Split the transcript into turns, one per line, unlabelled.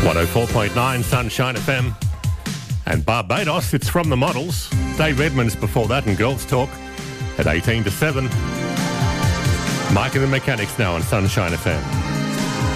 104.9 Sunshine FM. And Barbados, it's From the Models. Dave Edmonds before that and Girls Talk at 18 to 7. Mike and the Mechanics now on Sunshine FM.